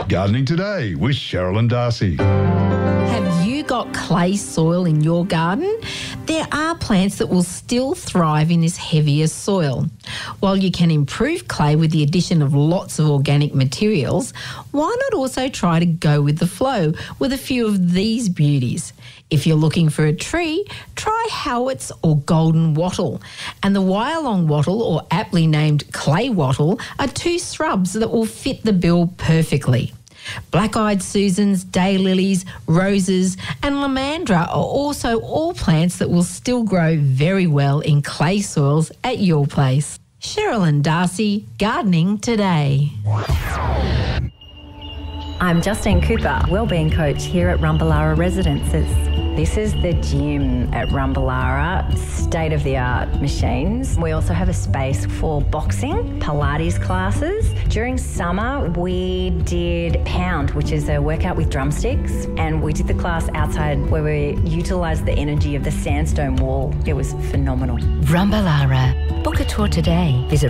Gardening Today with Cheryl and Darcy. Have you got clay soil in your garden? There are plants that will still thrive in this heavier soil. While you can improve clay with the addition of lots of organic materials, why not also try to go with the flow with a few of these beauties? If you're looking for a tree, try Howitt's or golden wattle. And the wire-long wattle, or aptly named clay wattle, are two shrubs that will fit the bill perfectly. Black-eyed Susans, daylilies, roses and lamandra are also all plants that will still grow very well in clay soils at your place. Cheryl and Darcy, Gardening Today. I'm Justine Cooper, Wellbeing Coach here at Rumballara Residences. This is the gym at Rumballara, state-of-the-art machines. We also have a space for boxing, Pilates classes. During summer, we did Pound, which is a workout with drumsticks, and we did the class outside where we utilised the energy of the sandstone wall. It was phenomenal. Rumballara. Book a tour today. Visit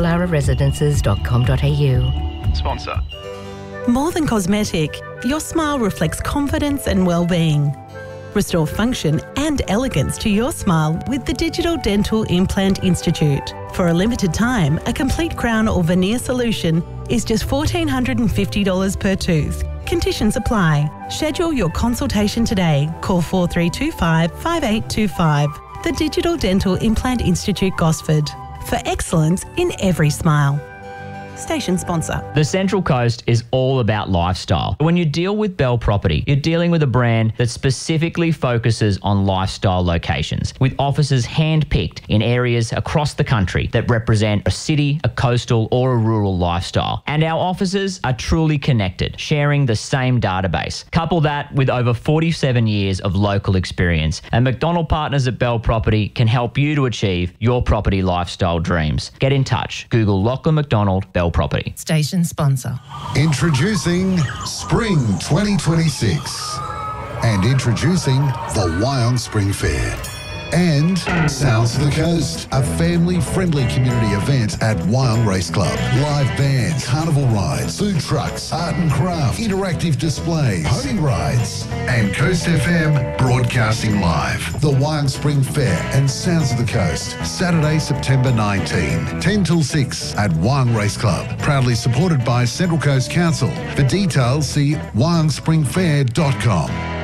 rumballararesidences.com.au. Sponsor. More than cosmetic, your smile reflects confidence and well-being. Restore function and elegance to your smile with the Digital Dental Implant Institute. For a limited time, a complete crown or veneer solution is just $1,450 per tooth. Conditions apply. Schedule your consultation today. Call 4325 5825. The Digital Dental Implant Institute, Gosford. For excellence in every smile. Station sponsor. The Central Coast is all about lifestyle. When you deal with Bell Property, you're dealing with a brand that specifically focuses on lifestyle locations, with offices hand-picked in areas across the country that represent a city, a coastal or a rural lifestyle. And our offices are truly connected, sharing the same database. Couple that with over 47 years of local experience, and McDonald Partners at Bell Property can help you to achieve your property lifestyle dreams. Get in touch. Google Lachlan McDonald Bell Property. Station sponsor. Introducing Spring 2026 and introducing the Wyong Spring Fair. And Sounds of the Coast, a family-friendly community event at Wyong Race Club. Live bands, carnival rides, food trucks, art and craft, interactive displays, pony rides, and Coast FM broadcasting live. The Wyong Spring Fair and Sounds of the Coast, Saturday, September 19, 10 till 6 at Wyong Race Club. Proudly supported by Central Coast Council. For details, see wyongspringfair.com.